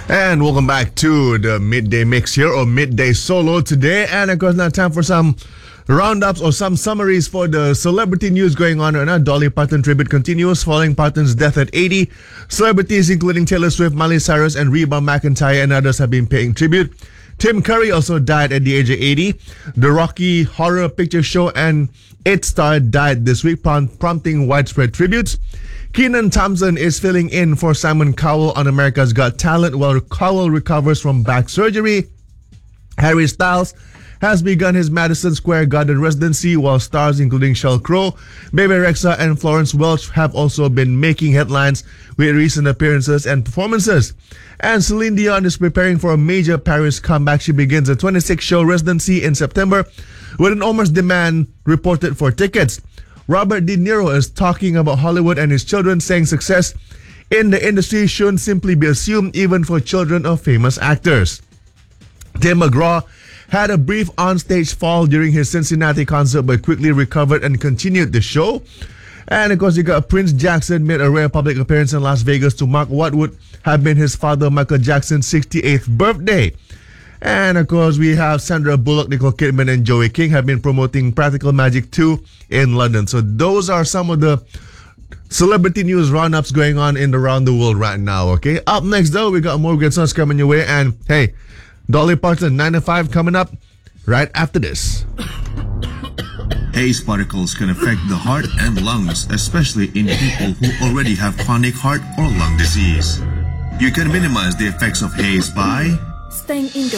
And welcome back to the Midday Mix here, or Midday Solo today. And of course, now time for some roundups or some summaries for the celebrity news going on right now. Dolly Parton tribute continues following Parton's death at 80. Celebrities including Taylor Swift, Miley Cyrus, and Reba McEntire and others have been paying tribute. Tim Curry also died at the age of 80. The Rocky Horror Picture Show and its star died this week, prompting widespread tributes. Kenan Thompson is filling in for Simon Cowell on America's Got Talent while Cowell recovers from back surgery. Harry Styles has begun his Madison Square Garden residency, while stars including Sheryl Crow, Bebe Rexha, and Florence Welch have also been making headlines with recent appearances and performances. And Celine Dion is preparing for a major Paris comeback. She begins a 26-show residency in September with an enormous demand reported for tickets. Robert De Niro is talking about Hollywood and his children, saying success in the industry shouldn't simply be assumed even for children of famous actors. Tim McGraw had a brief onstage fall during his Cincinnati concert but quickly recovered and continued the show. And of course, you got Prince Jackson made a rare public appearance in Las Vegas to mark what would have been his father Michael Jackson's 68th birthday. And of course, we have Sandra Bullock, Nicole Kidman, and Joey King have been promoting Practical Magic 2 in London. So those are some of the celebrity news roundups going on around the world right now, okay? Up next, though, we got more good songs coming your way. And hey, Dolly Parton, 9 to 5 coming up right after this. Haze particles can affect the heart and lungs, especially in people who already have chronic heart or lung disease. You can minimize the effects of haze by staying indoors.